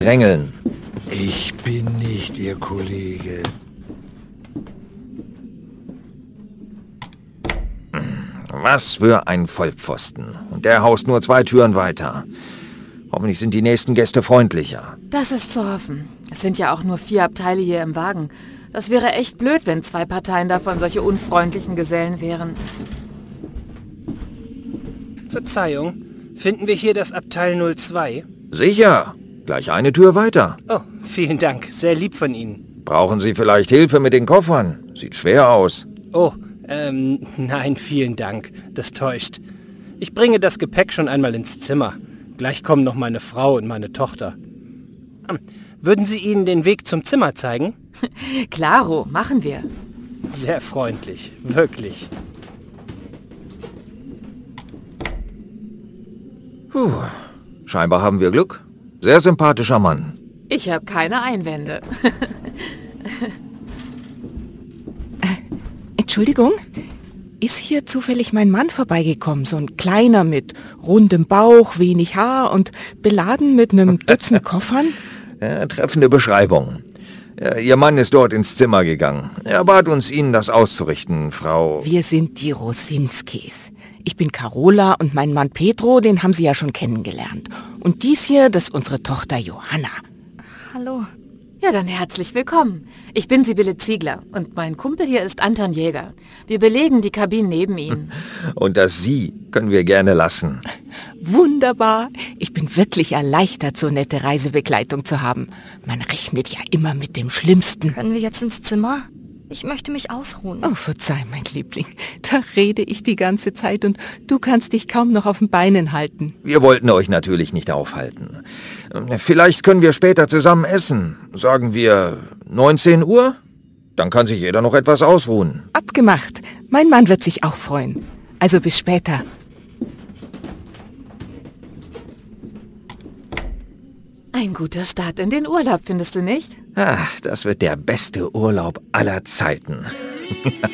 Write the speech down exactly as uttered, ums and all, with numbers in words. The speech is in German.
drängeln. Ich bin nicht Ihr Kollege. Was für ein Vollpfosten. Und der haust nur zwei Türen weiter. Hoffentlich sind die nächsten Gäste freundlicher. Das ist zu hoffen. Es sind ja auch nur vier Abteile hier im Wagen. Das wäre echt blöd, wenn zwei Parteien davon solche unfreundlichen Gesellen wären. Verzeihung, finden wir hier das Abteil null zwei? Sicher. Gleich eine Tür weiter. Oh, vielen Dank. Sehr lieb von Ihnen. Brauchen Sie vielleicht Hilfe mit den Koffern? Sieht schwer aus. Oh, ähm, nein, vielen Dank. Das täuscht. Ich bringe das Gepäck schon einmal ins Zimmer. Gleich kommen noch meine Frau und meine Tochter. Hm, würden Sie ihnen den Weg zum Zimmer zeigen? Klaro, machen wir. Sehr freundlich, wirklich. Puh. Scheinbar haben wir Glück. Sehr sympathischer Mann. Ich habe keine Einwände. Entschuldigung, ist hier zufällig mein Mann vorbeigekommen? So ein kleiner mit rundem Bauch, wenig Haar und beladen mit einem Dutzend Koffern? Ja, treffende Beschreibung. Ja, Ihr Mann ist dort ins Zimmer gegangen. Er bat uns, Ihnen das auszurichten, Frau... Wir sind die Rosinskis. Ich bin Carola und mein Mann Pedro, den haben Sie ja schon kennengelernt. Und dies hier, das ist unsere Tochter Johanna. Hallo. Ja, dann herzlich willkommen. Ich bin Sibylle Ziegler und mein Kumpel hier ist Anton Jäger. Wir belegen die Kabinen neben Ihnen. Und das Sie können wir gerne lassen. Wunderbar. Ich bin wirklich erleichtert, so nette Reisebegleitung zu haben. Man rechnet ja immer mit dem Schlimmsten. Können wir jetzt ins Zimmer? Ich möchte mich ausruhen. Oh, verzeih, mein Liebling. Da rede ich die ganze Zeit und du kannst dich kaum noch auf den Beinen halten. Wir wollten euch natürlich nicht aufhalten. Vielleicht können wir später zusammen essen. Sagen wir neunzehn Uhr? Dann kann sich jeder noch etwas ausruhen. Abgemacht. Mein Mann wird sich auch freuen. Also bis später. Ein guter Start in den Urlaub, findest du nicht? Ach, das wird der beste Urlaub aller Zeiten.